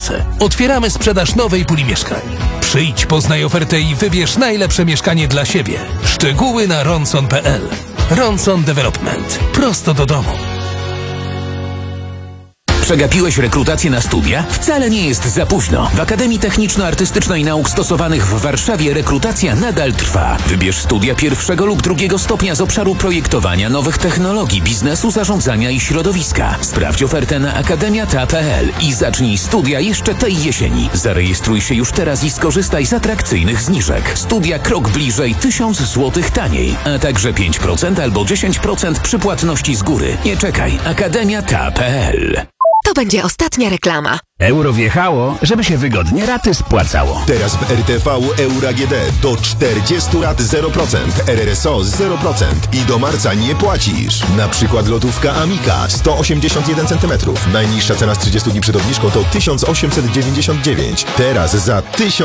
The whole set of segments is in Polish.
miesiące. Otwieramy sprzedaż nowej puli mieszkań. Przyjdź, poznaj ofertę i wybierz najlepsze mieszkanie dla siebie. Szczegóły na ronson.pl. Ronson Development. Prosto do domu. Przegapiłeś rekrutację na studia? Wcale nie jest za późno. W Akademii Techniczno-Artystycznej Nauk Stosowanych w Warszawie rekrutacja nadal trwa. Wybierz studia pierwszego lub drugiego stopnia z obszaru projektowania nowych technologii, biznesu, zarządzania i środowiska. Sprawdź ofertę na akademia.pl i zacznij studia jeszcze tej jesieni. Zarejestruj się już teraz i skorzystaj z atrakcyjnych zniżek. Studia krok bliżej 1000 zł taniej, a także 5% albo 10% przy płatności z góry. Nie czekaj. Akademia.pl. To będzie ostatnia reklama. Euro wjechało, żeby się wygodnie raty spłacało. Teraz w RTV Euro AGD do 40 rat 0%, RRSO 0% i do marca nie płacisz. Na przykład lotówka Amica 181 cm. Najniższa cena z 30 dni przed obniżką to 1899. Teraz za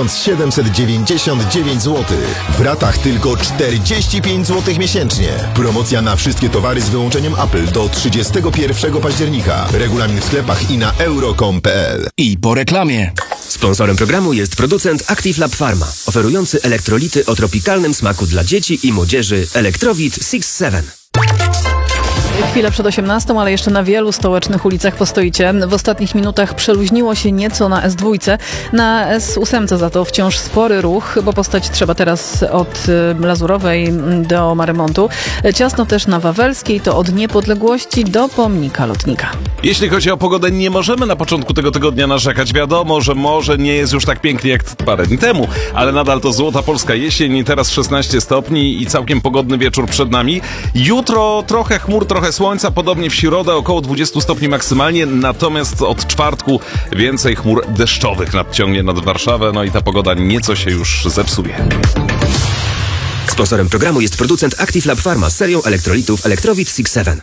1799 zł. W ratach tylko 45 zł miesięcznie. Promocja na wszystkie towary z wyłączeniem Apple do 31 października. Regulamin w sklepach i na euro.com.pl. I po reklamie. Sponsorem programu jest producent Active Lab Pharma, oferujący elektrolity o tropikalnym smaku dla dzieci i młodzieży Electrowit 6-7. Chwilę przed 18, ale jeszcze na wielu stołecznych ulicach postoicie. W ostatnich minutach przeluźniło się nieco na S2. Na S8 za to wciąż spory ruch, bo postać trzeba teraz od Lazurowej do Marymontu. Ciasno też na Wawelskiej, to od Niepodległości do Pomnika Lotnika. Jeśli chodzi o pogodę, nie możemy na początku tego tygodnia narzekać. Wiadomo, że może nie jest już tak pięknie jak parę dni temu, ale nadal to złota polska jesień. Teraz 16 stopni i całkiem pogodny wieczór przed nami. Jutro trochę chmur, trochę słońca, podobnie w środę około 20 stopni maksymalnie, natomiast od czwartku więcej chmur deszczowych nadciągnie nad Warszawę, no i ta pogoda nieco się już zepsuje. Sponsorem programu jest producent Active Lab Pharma z serią elektrolitów Electrowit 6-7.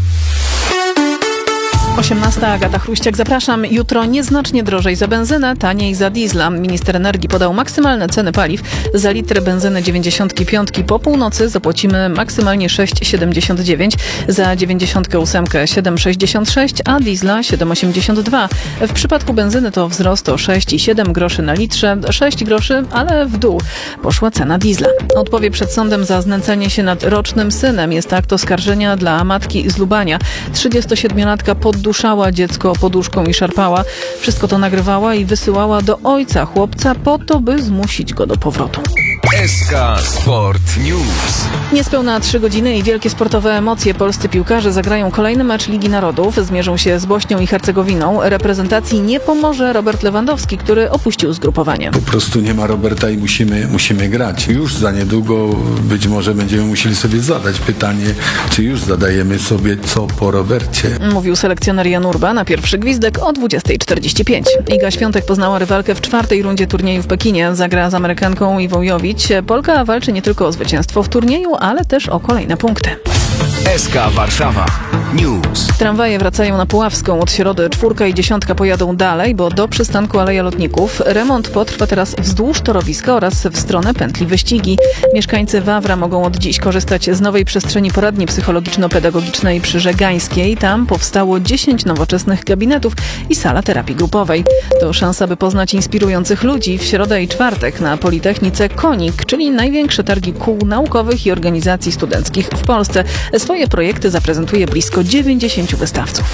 18. Agata Chruściak, zapraszam. Jutro nieznacznie drożej za benzynę, taniej za diesla. Minister energii podał maksymalne ceny paliw. Za litr benzyny 95 po północy zapłacimy maksymalnie 6,79, za 98 7,66, a diesla 7,82. W przypadku benzyny to wzrost o 6,7 groszy na litrze, 6 groszy, ale w dół poszła cena diesla. Odpowie przed sądem za znęcanie się nad rocznym synem. Jest akt oskarżenia dla matki z Lubania. 37-latka podduszała dziecko poduszką i szarpała. Wszystko to nagrywała i wysyłała do ojca chłopca po to, by zmusić go do powrotu. SK Sport News. Niespełna 3 godziny i wielkie sportowe emocje. Polscy piłkarze zagrają kolejny mecz Ligi Narodów. Zmierzą się z Bośnią i Hercegowiną. Reprezentacji nie pomoże Robert Lewandowski, który opuścił zgrupowanie. Po prostu nie ma Roberta i musimy grać. Już za niedługo być może będziemy musieli sobie zadać pytanie, czy już zadajemy sobie co po Robercie. Mówił selekcjoner Jan Urba na pierwszy gwizdek o 20:45. Iga Świątek poznała rywalkę w 4. rundzie turnieju w Pekinie. Zagra z Amerykanką Iwą Jowić. Polka walczy nie tylko o zwycięstwo w turnieju, ale też o kolejne punkty. SK Warszawa News. Tramwaje wracają na Puławską. Od środy 4 i 10 pojadą dalej, bo do przystanku Aleja Lotników. Remont potrwa teraz wzdłuż torowiska oraz w stronę pętli Wyścigi. Mieszkańcy Wawra mogą od dziś korzystać z nowej przestrzeni poradni psychologiczno-pedagogicznej przy Żegańskiej. Tam powstało 10 nowoczesnych gabinetów i sala terapii grupowej. To szansa, by poznać inspirujących ludzi. W środę i czwartek na Politechnice KONIK, czyli największe targi kół naukowych i organizacji studenckich w Polsce. Swoje projekty zaprezentuje blisko 90 wystawców.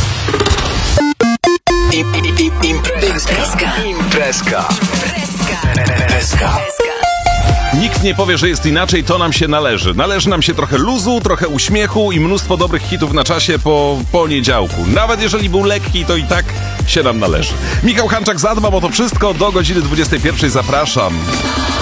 Imprezka. Nikt nie powie, że jest inaczej, to nam się należy. Należy nam się trochę luzu, trochę uśmiechu i mnóstwo dobrych hitów na czasie po poniedziałku. Nawet jeżeli był lekki, to i tak się nam należy. Michał Hanczak zadbał o to wszystko. Do godziny 21 zapraszam.